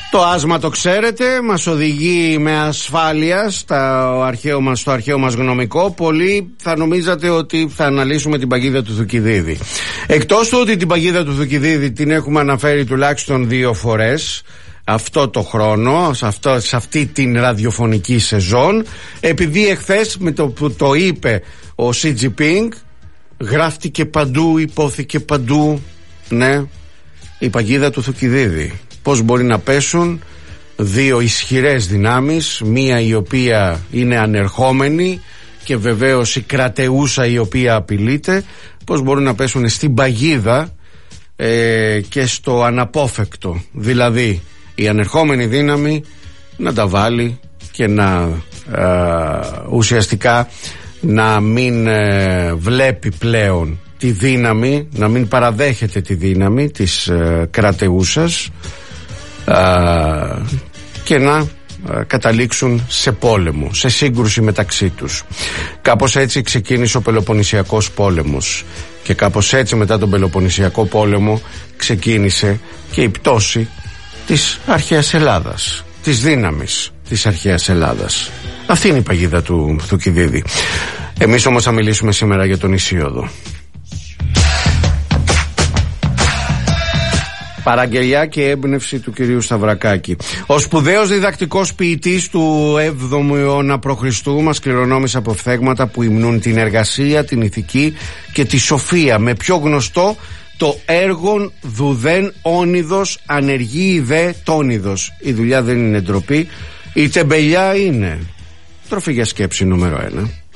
Το άσμα το ξέρετε, μας οδηγεί με ασφάλεια στο αρχαίο μας γνωμικό. Πολλοί θα νομίζατε ότι θα αναλύσουμε την παγίδα του Θουκυδίδη. Εκτός του ότι την παγίδα του Θουκυδίδη την έχουμε αναφέρει τουλάχιστον 2 φορές αυτό το χρόνο, σε αυτή την ραδιοφωνική σεζόν, επειδή εχθές με το που το είπε ο Xi Jinping, γράφτηκε παντού, υπόθηκε παντού, ναι, η παγίδα του Θουκυδίδη. Πώς μπορεί να πέσουν 2 ισχυρές δυνάμεις, μία η οποία είναι ανερχόμενη και βεβαίως η κρατεούσα η οποία απειλείται, πώς μπορούν να πέσουν στην παγίδα και στο αναπόφευκτο, δηλαδή η ανερχόμενη δύναμη να τα βάλει και να ουσιαστικά να μην βλέπει πλέον τη δύναμη, να μην παραδέχεται τη δύναμη της κρατεούσας και να καταλήξουν σε πόλεμο, σε σύγκρουση μεταξύ τους. Κάπως έτσι ξεκίνησε ο Πελοποννησιακός πόλεμος και κάπως έτσι μετά τον Πελοποννησιακό πόλεμο ξεκίνησε και η πτώση της αρχαίας Ελλάδας, της δύναμης της αρχαίας Ελλάδας. Αυτή είναι η παγίδα του Θουκυδίδη. Εμείς όμως θα μιλήσουμε σήμερα για τον Ησίωδο. Παραγγελιά και έμπνευση του κυρίου Σταυρακάκη. Ο σπουδαίος διδακτικός ποιητής του 7ου αιώνα π.Χ. μας κληρονόμησε αποφθέγματα που υμνούν την εργασία, την ηθική και τη σοφία. Με πιο γνωστό το έργον δουδέν όνειδος ανεργεί δε τόνειδος. Η δουλειά δεν είναι ντροπή, η τεμπελιά είναι τροφή για σκέψη νούμερο 1.